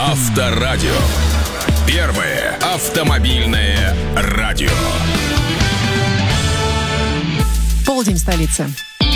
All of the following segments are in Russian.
Авторадио. Первое автомобильное радио. Полдень в столице.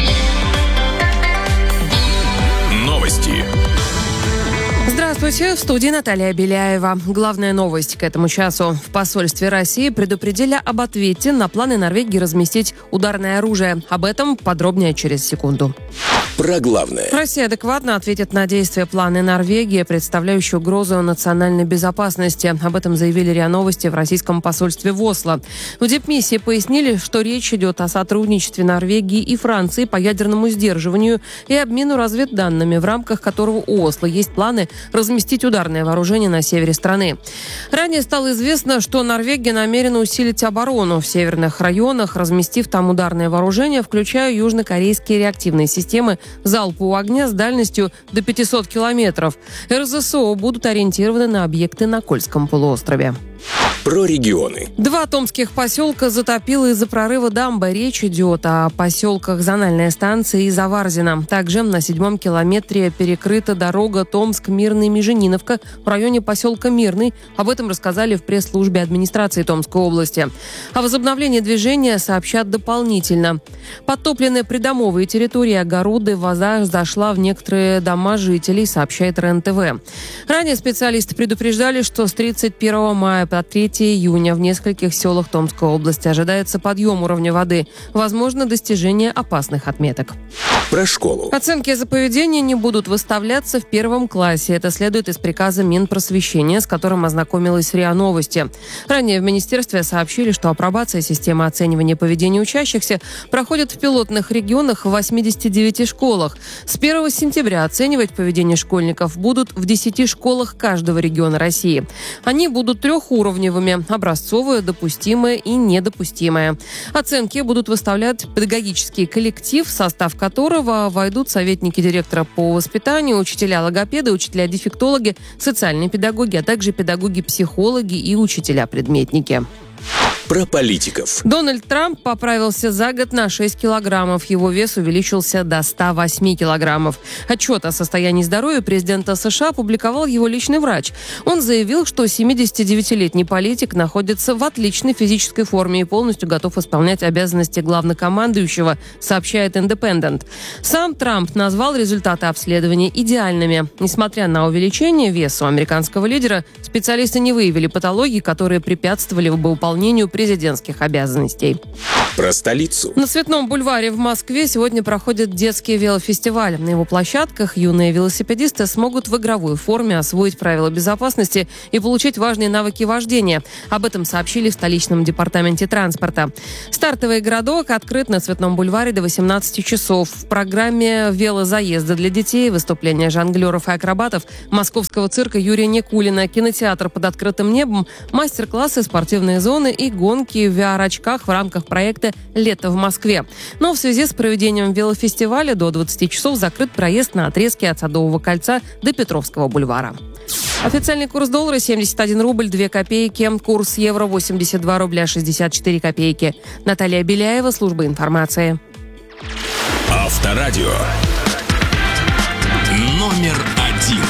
Новости. Здравствуйте, в студии Наталья Беляева. Главная новость к этому часу. В посольстве России предупредили об ответе на планы Норвегии разместить ударное оружие. Об этом подробнее через секунду. Про главное. Россия адекватно ответит на действия планы Норвегии, представляющие угрозу национальной безопасности. Об этом заявили РИА Новости в российском посольстве в Осло. В дипмиссии пояснили, что речь идет о сотрудничестве Норвегии и Франции по ядерному сдерживанию и обмену разведданными, в рамках которого у Осло есть планы разместить ударное вооружение на севере страны. Ранее стало известно, что Норвегия намерена усилить оборону в северных районах, разместив там ударное вооружение, включая южнокорейские реактивные системы залпового огня с дальностью до 500 километров. РЗСО будут ориентированы на объекты на Кольском полуострове. Про регионы. 2 томских поселка затопило из-за прорыва дамбы. Речь идет о поселках Зональная станция и Заварзина. Также на 7-м километре перекрыта дорога Томск-Мирный-Межениновка в районе поселка Мирный. Об этом рассказали в пресс-службе администрации Томской области. О возобновлении движения сообщат дополнительно. Подтопленные придомовые территории, огороды, вода зашла в некоторые дома жителей, сообщает РЕН-ТВ. Ранее специалисты предупреждали, что с 31 мая по 3 июня в нескольких селах Томской области ожидается подъем уровня воды. Возможно, достижение опасных отметок. Про школу. Оценки за поведение не будут выставляться в 1 классе. Это следует из приказа Минпросвещения, с которым ознакомилась РИА Новости. Ранее в министерстве сообщили, что апробация системы оценивания поведения учащихся проходит в пилотных регионах в 89 школах. С 1 сентября оценивать поведение школьников будут в 10 школах каждого региона России. Они будут трехуровневыми: образцовое, допустимое и недопустимое. Оценки будут выставлять педагогический коллектив, в состав которого войдут советники директора по воспитанию, учителя-логопеды, учителя-дефектологи, социальные педагоги, а также педагоги-психологи и учителя-предметники. Про политиков. Дональд Трамп поправился за год на 6 килограммов. Его вес увеличился до 108 килограммов. Отчет о состоянии здоровья президента США опубликовал его личный врач. Он заявил, что 79-летний политик находится в отличной физической форме и полностью готов исполнять обязанности главнокомандующего, сообщает Independent. Сам Трамп назвал результаты обследования идеальными. Несмотря на увеличение веса у американского лидера, специалисты не выявили патологий, которые препятствовали бы выполнению президентских обязанностей. Про столицу. На Цветном бульваре в Москве сегодня проходит детский велофестиваль. На его площадках юные велосипедисты смогут в игровой форме освоить правила безопасности и получить важные навыки вождения. Об этом сообщили в столичном департаменте транспорта. Стартовый городок открыт на Цветном бульваре до 18 часов. В программе велозаезда для детей, выступления жонглеров и акробатов, московского цирка Юрия Никулина, кинотеатр под открытым небом, мастер-классы, спортивные зоны и гонки в VR-очках в рамках проекта «Лето в Москве». Но в связи с проведением велофестиваля до 20 часов закрыт проезд на отрезке от Садового кольца до Петровского бульвара. Официальный курс доллара 71 рубль 2 копейки. Курс евро 82 рубля 64 копейки. Наталья Беляева, служба информации. Авторадио. Номер